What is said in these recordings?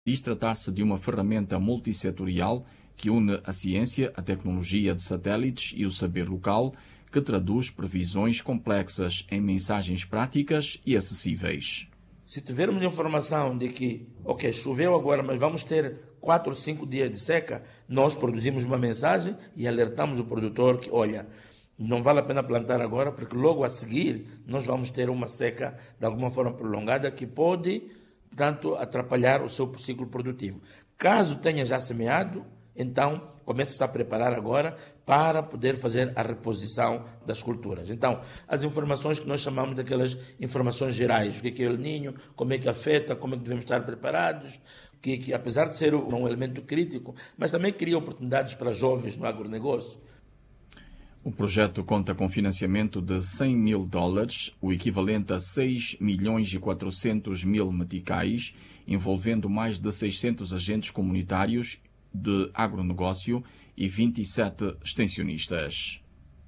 Diz tratar-se de uma ferramenta multissetorial que une a ciência, a tecnologia de satélites e o saber local, que traduz previsões complexas em mensagens práticas e acessíveis. Se tivermos informação de que, choveu agora, mas vamos ter 4 ou 5 dias de seca, nós produzimos uma mensagem e alertamos o produtor que, olha, não vale a pena plantar agora, porque logo a seguir nós vamos ter uma seca de alguma forma prolongada que pode, portanto, atrapalhar o seu ciclo produtivo. Caso tenha já semeado, então comece-se a preparar agora para poder fazer a reposição das culturas. Então, as informações que nós chamamos daquelas informações gerais, o que é o El Niño, como é que afeta, como é que devemos estar preparados, que apesar de ser um elemento crítico, mas também cria oportunidades para jovens no agronegócio. O projeto conta com financiamento de $100 mil, o equivalente a 6.400.000 meticais, envolvendo mais de 600 agentes comunitários de agronegócio e 27 extensionistas.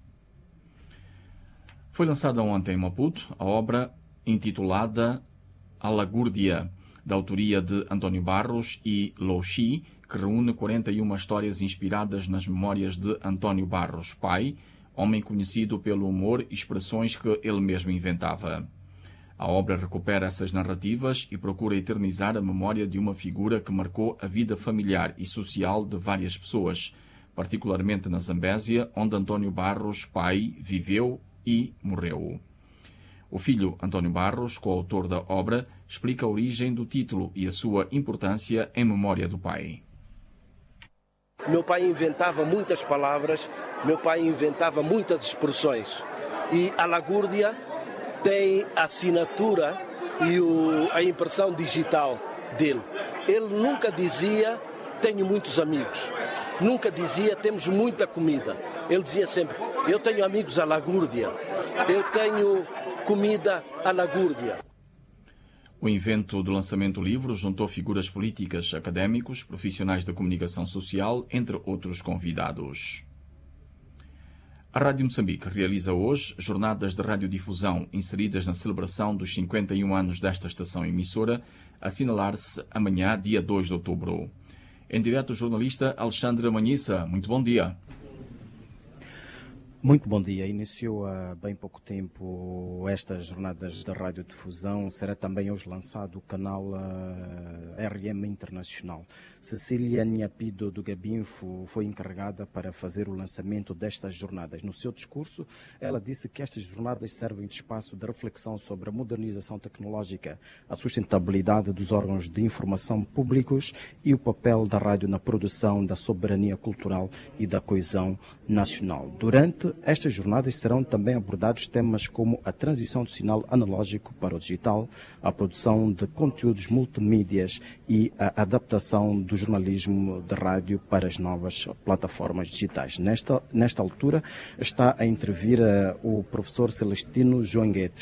Foi lançada ontem em Maputo a obra intitulada Alagúrdia, da autoria de António Barros e Loxi, que reúne 41 histórias inspiradas nas memórias de António Barros, pai, homem conhecido pelo humor e expressões que ele mesmo inventava. A obra recupera essas narrativas e procura eternizar a memória de uma figura que marcou a vida familiar e social de várias pessoas, particularmente na Zambésia, onde António Barros, pai, viveu e morreu. O filho António Barros, coautor da obra, explica a origem do título e a sua importância em memória do pai. Meu pai inventava muitas palavras, meu pai inventava muitas expressões. E a Alagúrdia tem a assinatura e a impressão digital dele. Ele nunca dizia, tenho muitos amigos. Nunca dizia, temos muita comida. Ele dizia sempre, eu tenho amigos Alagúrdia. Eu tenho comida Alagúrdia. O evento do lançamento do livro juntou figuras políticas, académicos, profissionais da comunicação social, entre outros convidados. A Rádio Moçambique realiza hoje jornadas de radiodifusão inseridas na celebração dos 51 anos desta estação emissora, a assinalar-se amanhã, dia 2 de outubro. Em direto, o jornalista Alexandre Manhissa. Muito bom dia. Muito bom dia. Iniciou há bem pouco tempo estas jornadas de radiodifusão. Será também hoje lançado o canal RM Internacional. Cecília Nhapido do Gabinfo foi encarregada para fazer o lançamento destas jornadas. No seu discurso, ela disse que estas jornadas servem de espaço de reflexão sobre a modernização tecnológica, a sustentabilidade dos órgãos de informação públicos e o papel da rádio na produção da soberania cultural e da coesão nacional. Durante estas jornadas serão também abordados temas como a transição do sinal analógico para o digital, a produção de conteúdos multimídias e a adaptação do jornalismo de rádio para as novas plataformas digitais. Nesta altura está a intervir o professor Celestino Joanguete,